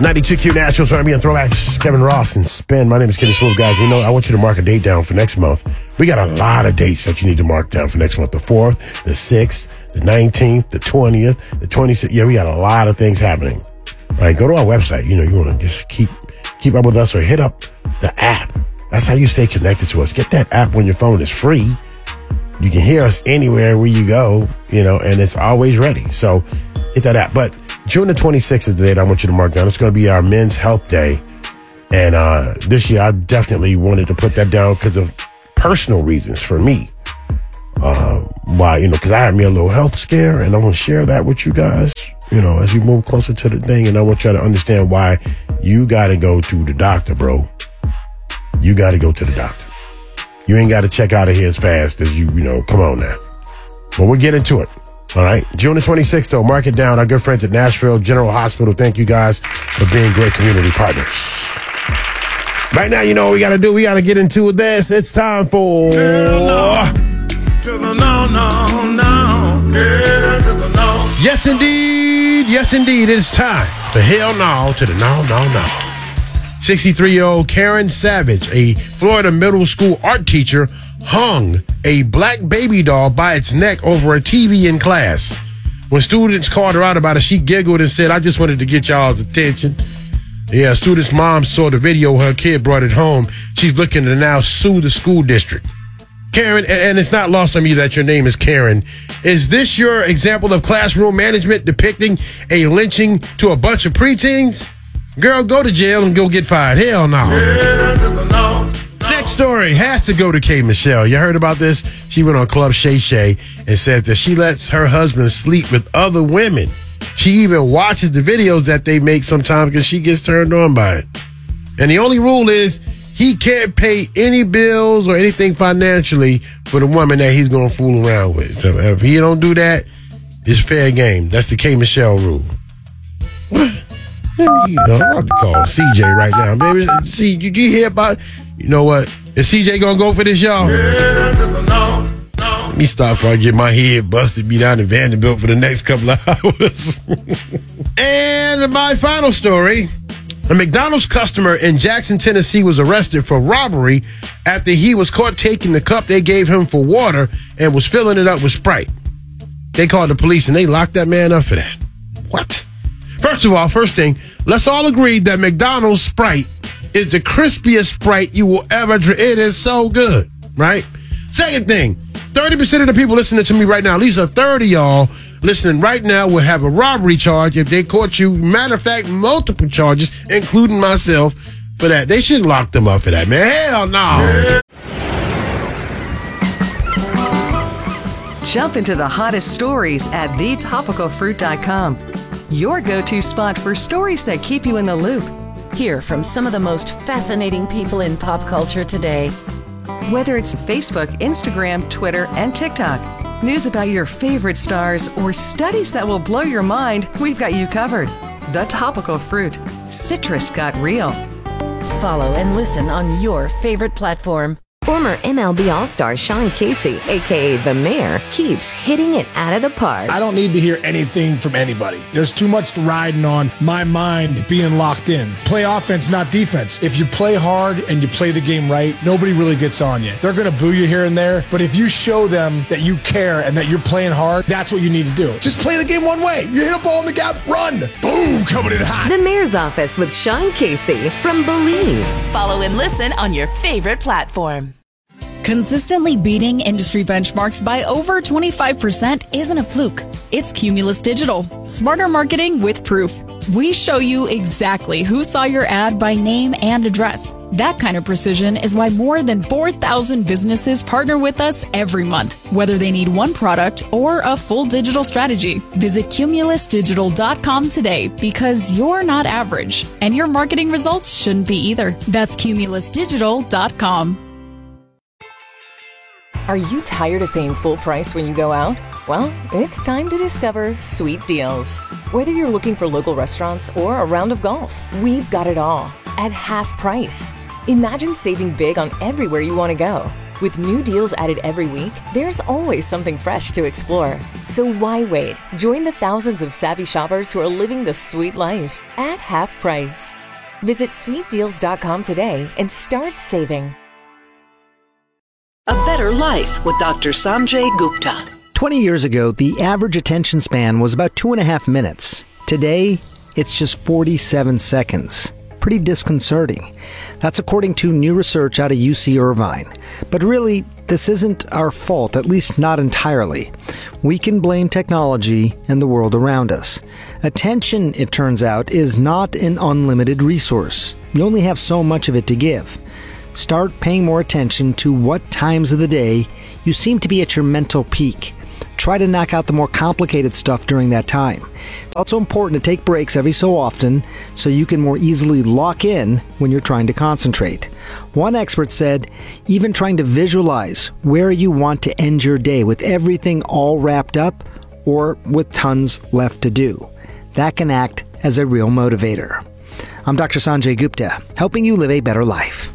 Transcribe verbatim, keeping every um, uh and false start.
ninety-two Q Naturals, R and B and Throwbacks, Kevin Ross and Spin. My name is Kenny Smooth, guys. You know, I want you to mark a date down for next month. We got a lot of dates that you need to mark down for next month. The fourth, the sixth, the nineteenth, the twentieth, the twenty-sixth. Yeah, we got a lot of things happening. All right, go to our website. You know, you want to just keep keep up with us or hit up the app. That's how you stay connected to us. Get that app when your phone is free. You can hear us anywhere where you go, you know, and it's always ready. So hit that app. But June the twenty-sixth is the date I want you to mark down. It's going to be our Men's Health Day. And uh, this year, I definitely wanted to put that down because of personal reasons for me. Uh, why, you know, because I had me a little health scare, and I want to share that with you guys, you know, as we move closer to the thing. And I want you to understand why you got to go to the doctor, bro. You got to go to the doctor. You ain't got to check out of here as fast as you, you know, come on now. But we'll get into it. All right. June the twenty-sixth, though, mark it down. Our good friends at Nashville General Hospital. Thank you guys for being great community partners. Right now, you know what we got to do? We got to get into this. It's time for... To the no, to the no, no, no. Yeah, to the no. Yes, indeed. Yes, indeed. It's time to hell no to the no, no, no. sixty-three-year-old Karen Savage, a Florida middle school art teacher, hung a black baby doll by its neck over a T V in class. When students called her out about it, she giggled and said, "I just wanted to get y'all's attention." Yeah, student's mom saw the video. Her kid brought it home. She's looking to now sue the school district. Karen, and it's not lost on me that your name is Karen. Is this your example of classroom management depicting a lynching to a bunch of preteens? Girl, go to jail and go get fired. Hell no. Yeah, no. Next story has to go to K. Michelle. You heard about this? She went on Club Shay Shay and said that she lets her husband sleep with other women. She even watches the videos that they make sometimes because she gets turned on by it. And the only rule is he can't pay any bills or anything financially for the woman that he's going to fool around with. So if he don't do that, it's fair game. That's the K. Michelle rule. What? You know, I'm about to call C J right now. Baby, see, did you hear about, you know what? Is C J gonna go for this, y'all? Yeah, no, no. Let me stop before I get my head busted, be down in Vanderbilt for the next couple of hours. And my final story, a McDonald's customer in Jackson, Tennessee was arrested for robbery after he was caught taking the cup they gave him for water and was filling it up with Sprite. They called the police and they locked that man up for that. What? First of all, first thing, let's all agree that McDonald's Sprite is the crispiest Sprite you will ever drink. It is so good, right? Second thing, thirty percent of the people listening to me right now, at least a third of y'all listening right now will have a robbery charge if they caught you. Matter of fact, multiple charges, including myself, for that. They should lock them up for that, man. Hell no. Jump into the hottest stories at the topical fruit dot com. Your go-to spot for stories that keep you in the loop. Hear from some of the most fascinating people in pop culture today. Whether it's Facebook, Instagram, Twitter, and TikTok, news about your favorite stars, or studies that will blow your mind, we've got you covered. The Topical Fruit. Citrus got real. Follow and listen on your favorite platform. Former M L B All-Star Sean Casey, a k a. The Mayor, keeps hitting it out of the park. I don't need to hear anything from anybody. There's too much riding on my mind being locked in. Play offense, not defense. If you play hard and you play the game right, nobody really gets on you. They're going to boo you here and there, but if you show them that you care and that you're playing hard, that's what you need to do. Just play the game one way. You hit a ball in the gap, run. Boom, coming in hot. The Mayor's Office with Sean Casey from Believe. Follow and listen on your favorite platform. Consistently beating industry benchmarks by over twenty-five percent isn't a fluke. It's Cumulus Digital. Smarter marketing with proof. We show you exactly who saw your ad by name and address. That kind of precision is why more than four thousand businesses partner with us every month, whether they need one product or a full digital strategy. Visit cumulus digital dot com today because you're not average, and your marketing results shouldn't be either. That's cumulus digital dot com. Are you tired of paying full price when you go out? Well, it's time to discover Sweet Deals. Whether you're looking for local restaurants or a round of golf, we've got it all at half price. Imagine saving big on everywhere you want to go. With new deals added every week, there's always something fresh to explore. So why wait? Join the thousands of savvy shoppers who are living the sweet life at half price. Visit sweet deals dot com today and start saving. A Better Life with Doctor Sanjay Gupta. twenty years ago, the average attention span was about two and a half minutes. Today, it's just forty-seven seconds. Pretty disconcerting. That's according to new research out of U C Irvine. But really, this isn't our fault, at least not entirely. We can blame technology and the world around us. Attention, it turns out, is not an unlimited resource. You only have so much of it to give. Start paying more attention to what times of the day you seem to be at your mental peak. Try to knock out the more complicated stuff during that time. It's also important to take breaks every so often so you can more easily lock in when you're trying to concentrate. One expert said, even trying to visualize where you want to end your day with everything all wrapped up or with tons left to do. That can act as a real motivator. I'm Doctor Sanjay Gupta, helping you live a better life.